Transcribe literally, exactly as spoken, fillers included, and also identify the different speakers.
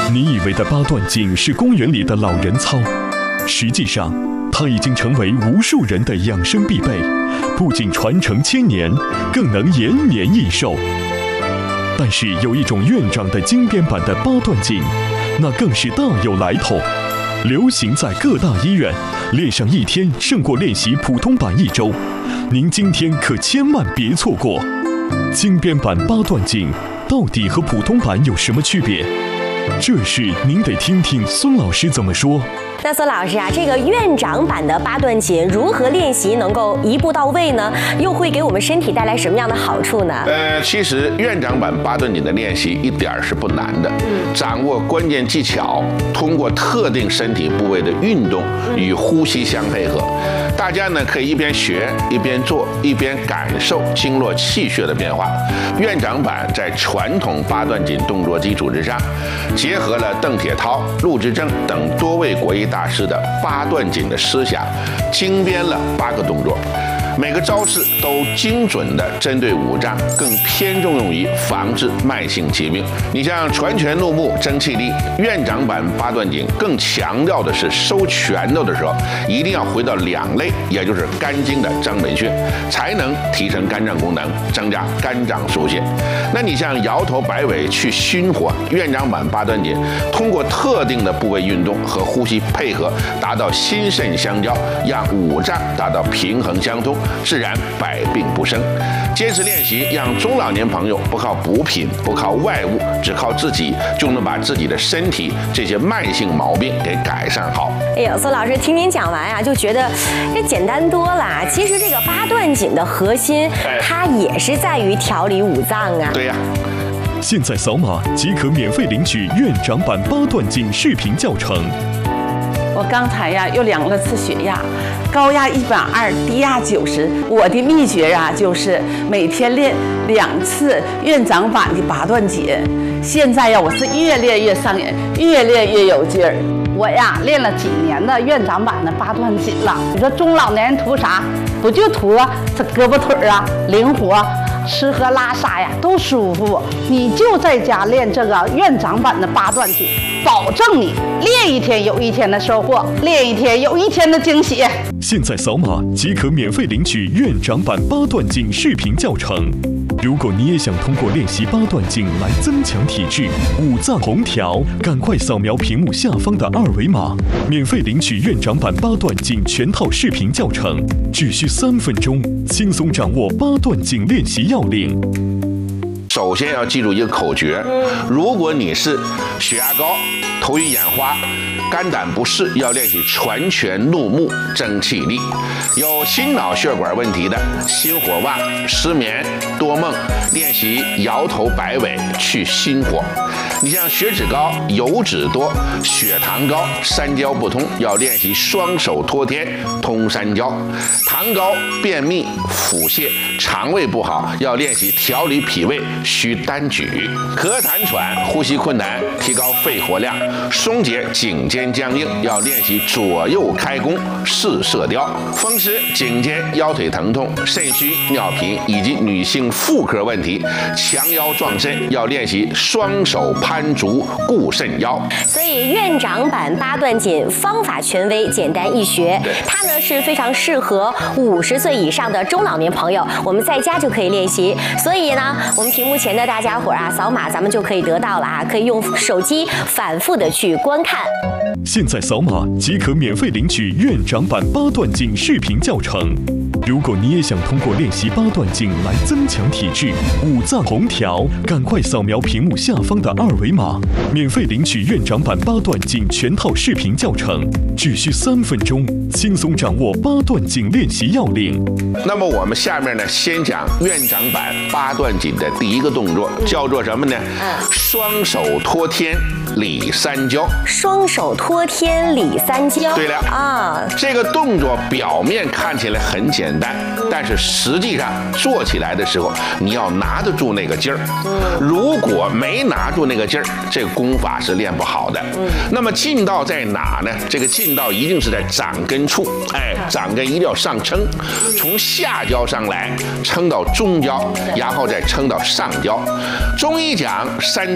Speaker 1: 你以为的八段锦是公园里的老人操，实际上它已经成为无数人的养生必备，不仅传承千年，更能延年益寿。但是有一种院长的精编版的八段锦，那更是大有来头，流行在各大医院，练上一天胜过练习普通版一周。您今天可千万别错过！精编版八段锦到底和普通版有什么区别？这事您得听听孙老师怎么说。
Speaker 2: 那孙老师啊，这个院长版的八段锦如何练习能够一步到位呢？又会给我们身体带来什么样的好处呢？
Speaker 3: 呃，其实院长版八段锦的练习一点儿是不难的，嗯、掌握关键技巧，通过特定身体部位的运动与呼吸相配合。大家呢可以一边学一边做，一边感受经络气血的变化。院长版在传统八段锦动作基础之上，结合了邓铁涛、陆之正等多位国医大师的八段锦的思想，精编了八个动作。每个招式都精准地针对五脏，更偏重用于防治慢性疾病。你像传拳入目、增气力，院长版八段锦更强调的是收拳头的时候，一定要回到两肋，也就是肝经的张门穴，才能提升肝脏功能，增加肝脏疏泄。那你像摇头摆尾去心火，院长版八段锦通过特定的部位运动和呼吸配合，达到心肾相交，让五脏达到平衡相通，自然百病不生。坚持练习，让中老年朋友不靠补品，不靠外物，只靠自己，就能把自己的身体这些慢性毛病给改善好。
Speaker 2: 哎呦，孙老师听您讲完啊，就觉得这简单多了。其实这个八段锦的核心，它也是在于调理五脏啊。
Speaker 3: 对呀。
Speaker 1: 现在扫码即可免费领取院长版八段锦视频教程。
Speaker 4: 我刚才呀又量了次血压，高压一百二，低压九十。我的秘诀啊，就是每天练两次院长版的八段锦。现在呀，我是越练越上瘾，越练越有劲儿。
Speaker 5: 我呀练了几年的院长版的八段锦了。你说中老年人图啥？不就图这胳膊腿啊灵活，吃喝拉撒呀都舒服。你就在家练这个院长版的八段锦，保证你练一天有一天的收获，练一天有一天的惊喜。
Speaker 1: 现在扫码即可免费领取院长版八段锦视频教程。如果你也想通过练习八段锦来增强体质、五脏红调，赶快扫描屏幕下方的二维码，免费领取院长版八段锦全套视频教程，只需三分钟，轻松掌握八段锦练习要领。
Speaker 3: 首先要记住一个口诀，如果你是血压高、头晕眼花、肝胆不适，要练习传拳入目增气力；有心脑血管问题的，心火旺、失眠、多梦，练习摇头摆尾去心火。你像血脂高、油脂多、血糖高、三焦不通，要练习双手托天通三焦；糖高、便秘、腹泻、肠胃不好，要练习调理脾胃需单举；咳痰喘、呼吸困难，提高肺活量，松解颈肩僵硬，要练习左右开弓四射雕；风湿、颈肩、腰腿疼痛、肾虚、尿频以及女性妇科问题，强腰壮肾，要练习双手攀足固肾腰。
Speaker 2: 所以院长版八段锦方法权威，简单易学，它呢是非常适合五十岁以上的中老年朋友，我们在家就可以练习。所以呢，我们屏幕前的大家伙啊，扫码咱们就可以得到了啊，可以用手机反复的去观看。
Speaker 1: 现在扫码即可免费领取院长版八段锦视频教程。如果你也想通过练习八段锦来增强体质、五脏红调，赶快扫描屏幕下方的二维码，免费领取院长版八段锦全套视频教程，只需三分钟，轻松掌握八段锦练习要领。
Speaker 3: 那么我们下面呢，先讲院长版八段锦的第一个动作，叫做什么呢？双手托天理三焦。
Speaker 2: 双手托天理三焦。对了啊，
Speaker 3: 这个动作表面看起来很简单，但是实际上做起来的时候，你要拿得住那个劲儿。如果没拿住那个劲儿，这个功法是练不好的。那么劲道在哪呢？这个劲道一定是在掌根处，哎，掌根一定要上撑，从下焦上来，撑到中焦，然后再撑到上焦。中医讲三